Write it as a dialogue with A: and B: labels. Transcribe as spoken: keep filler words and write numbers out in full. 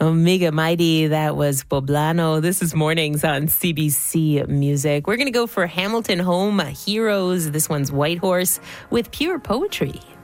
A: Omega Mighty, that was Poblano. This is Mornings on C B C Music. We're going to go for Hamilton Home Heroes. This one's White Horse with Pure Poetry.